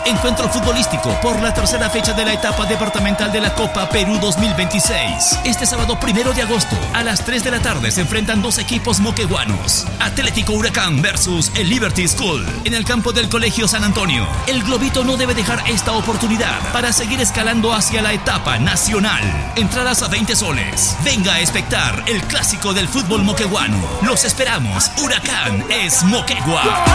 Encuentro futbolístico por la tercera fecha de la etapa departamental de la Copa Perú 2026. Este sábado 1 de agosto a las 3 de la tarde se enfrentan dos equipos moqueguanos. Atlético Huracán versus el Liberty School en el campo del Colegio San Antonio. El Globito no debe dejar esta oportunidad para seguir escalando hacia la etapa nacional. Entradas a 20 soles. Venga a espectar el clásico del fútbol moqueguano. Los esperamos. Huracán es Moquegua.